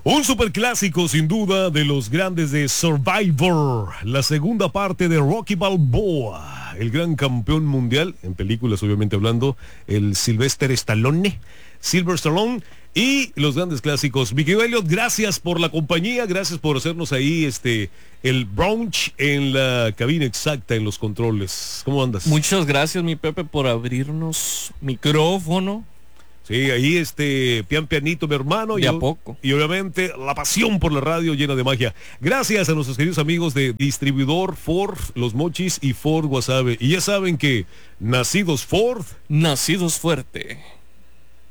Un superclásico sin duda de los grandes de Survivor, la segunda parte de Rocky Balboa, el gran campeón mundial, en películas obviamente hablando, el Sylvester Stallone, y los grandes clásicos. Vicky Elliot, gracias por la compañía, gracias por hacernos ahí el brunch en la cabina exacta, en los controles. ¿Cómo andas? Muchas gracias, mi Pepe, por abrirnos micrófono. Sí, ahí pianito mi hermano De a poco. Y obviamente la pasión por la radio llena de magia. Gracias a nuestros queridos amigos de distribuidor Ford Los Mochis y Ford Guasave. Y ya saben que nacidos Ford, nacidos fuerte.